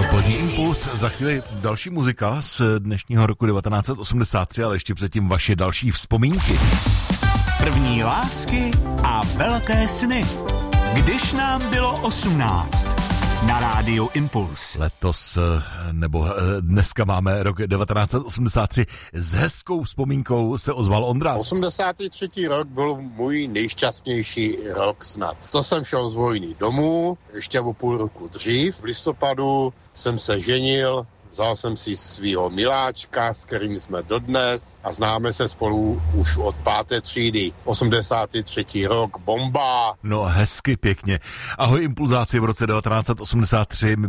Spodní impuls, za chvíli další muzika z dnešního roku 1983, ale ještě předtím vaše další vzpomínky. První lásky a velké sny. Když nám bylo 18. Na rádiu Impuls. Letos, nebo dneska máme rok 1983. S hezkou vzpomínkou se ozval Ondra. 83. rok byl můj nejšťastnější rok snad. To jsem šel z vojny domů, ještě o půl roku dřív. V listopadu jsem se ženil, vzal jsem si svýho miláčka, s kterým jsme dodnes a známe se spolu už od 5. třídy. 83. rok, bomba. No hezky pěkně. Ahoj impulzáci v roce 1983.